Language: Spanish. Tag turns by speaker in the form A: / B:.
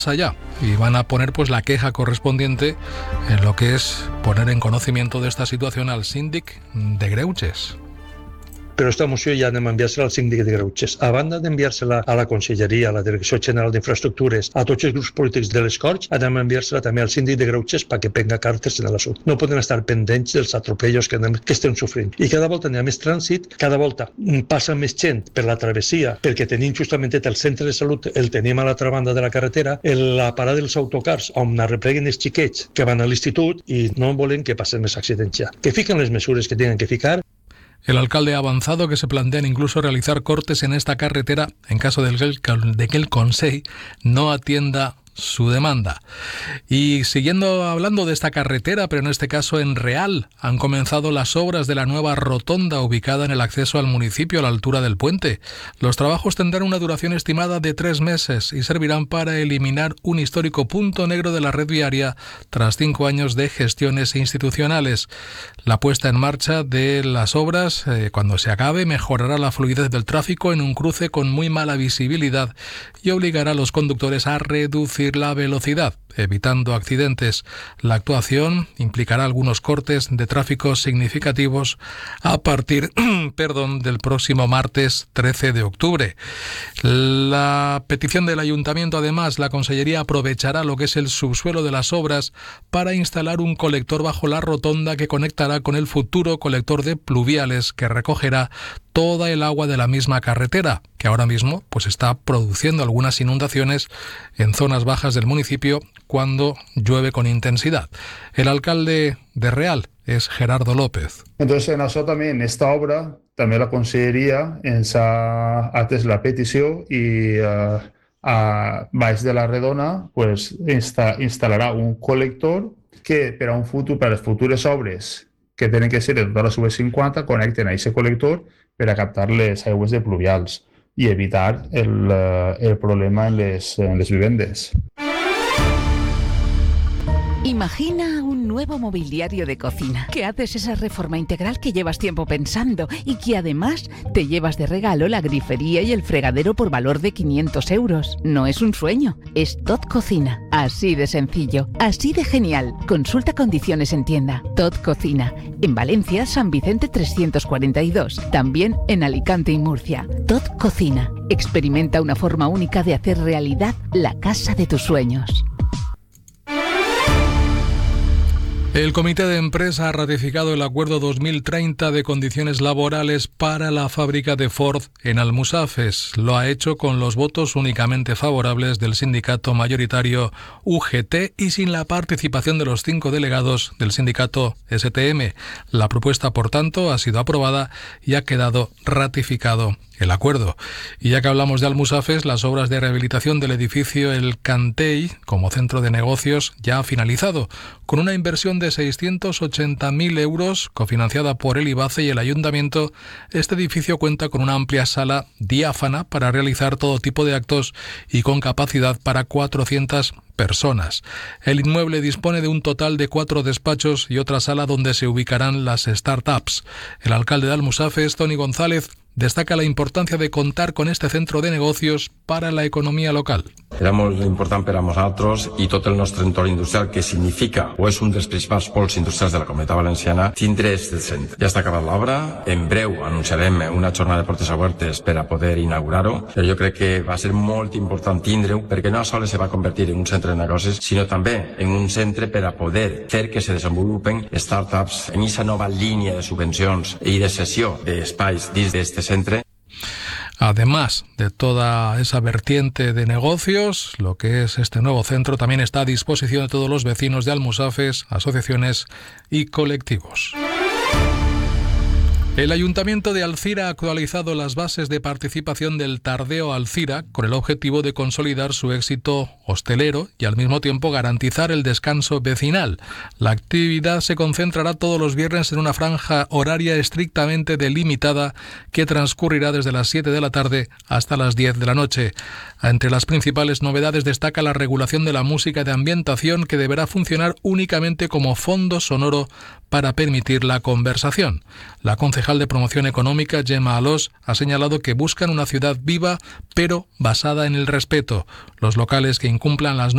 A: allá y van a poner pues la queja correspondiente en lo que es poner en conocimiento de esta situación al síndic de Greuges.
B: Però esta moció ja anem a enviar-se-la al síndic de Greuges. A banda d'enviar-se-la a la Conselleria, a la Direcció General d'Infraestructures, a tots els grups polítics de les Corts, anem a enviar-se-la també al síndic de Greuges perquè prenga cartes en l'assumpte. No poden estar pendents dels atropellos que estem sofrint. I cada volta n'hi ha més trànsit, cada volta passa més gent per la travessia, perquè tenim justament el centre de salut, el tenim a l'altra banda de la carretera, la parada dels autocars, on arrepleguen els xiquets que van a l'institut i no volen que passen més accidents ja. Que fiquen les mesures que tenen que ficar.
A: El alcalde ha avanzado que se plantean incluso realizar cortes en esta carretera en caso de que el Consell no atienda su demanda. Y siguiendo hablando de esta carretera, pero en este caso en Real, han comenzado las obras de la nueva rotonda ubicada en el acceso al municipio a la altura del puente. Los trabajos tendrán una duración estimada de 3 meses y servirán para eliminar un histórico punto negro de la red viaria tras 5 años de gestiones institucionales. La puesta en marcha de las obras, cuando se acabe, mejorará la fluidez del tráfico en un cruce con muy mala visibilidad y obligará a los conductores a reducir la velocidad, evitando accidentes. La actuación implicará algunos cortes de tráfico significativos a partir del próximo martes 13 de octubre. La petición del ayuntamiento, además, la Consellería aprovechará lo que es el subsuelo de las obras para instalar un colector bajo la rotonda que conectará con el futuro colector de pluviales que recogerá toda el agua de la misma carretera, que ahora mismo pues está produciendo algunas inundaciones en zonas bajas del municipio cuando llueve con intensidad. El alcalde de Real es Gerardo López.
C: Entonces, nosotros también en esta obra, también la Consellería ens ha atès la petició i a baix de la redona pues, instal·larà un col·lector que per a les futures obres que tenen que ser de tota la UB50 connecten a aquest col·lector per a captar les aigües de pluvials i evitar el problema en les vivendes.
D: Imagina un nuevo mobiliario de cocina, que haces esa reforma integral que llevas tiempo pensando y que además te llevas de regalo la grifería y el fregadero por valor de 500 euros. No es un sueño, es Tot Cocina. Así de sencillo, así de genial. Consulta condiciones en tienda. Tot Cocina. En Valencia, San Vicente 342. También en Alicante y Murcia. Tot Cocina. Experimenta una forma única de hacer realidad la casa de tus sueños.
A: El Comité de Empresa ha ratificado el Acuerdo 2030 de condiciones laborales para la fábrica de Ford en Almusafes. Lo ha hecho con los votos únicamente favorables del sindicato mayoritario UGT y sin la participación de los 5 delegados del sindicato STM. La propuesta, por tanto, ha sido aprobada y ha quedado ratificado el acuerdo. Y ya que hablamos de Almusafes, las obras de rehabilitación del edificio El Cantell como centro de negocios ya ha finalizado, con una inversión de 680.000 euros cofinanciada por el IBACE y el Ayuntamiento. Este edificio cuenta con una amplia sala diáfana para realizar todo tipo de actos y con capacidad para 400 personas. El inmueble dispone de un total de 4 despachos y otra sala donde se ubicarán las startups. El alcalde de Almusafes, Toni González, destaca la importancia de contar con este centro de negocios para la economia local.
E: Era molt important per a nosaltres i tot el nostre entorn industrial, que significa o és un dels principals pols industrials de la Comunitat Valenciana, tindre este centre. Ja està acabat l'obra, en breu anunciarem una jornada de portes obertes per a poder inaugurar-ho, però jo crec que va ser molt important tindre-ho perquè no sols se va convertir en un centre de negocis, sinó també en un centre per a poder fer que se desenvolupen startups en aquesta nova línia de subvencions i de cessió d'espais dins d'este centre.
A: Además de toda esa vertiente de negocios, lo que es este nuevo centro también está a disposición de todos los vecinos de Almusafes, asociaciones y colectivos. El Ayuntamiento de Alzira ha actualizado las bases de participación del Tardeo Alzira con el objetivo de consolidar su éxito hostelero y al mismo tiempo garantizar el descanso vecinal. La actividad se concentrará todos los viernes en una franja horaria estrictamente delimitada que transcurrirá desde las 7 de la tarde hasta las 10 de la noche. Entre las principales novedades destaca la regulación de la música de ambientación, que deberá funcionar únicamente como fondo sonoro para permitir la conversación. La concejal de Promoción Económica, Gemma Alós, ha señalado que buscan una ciudad viva, pero basada en el respeto. Los locales que incumplan las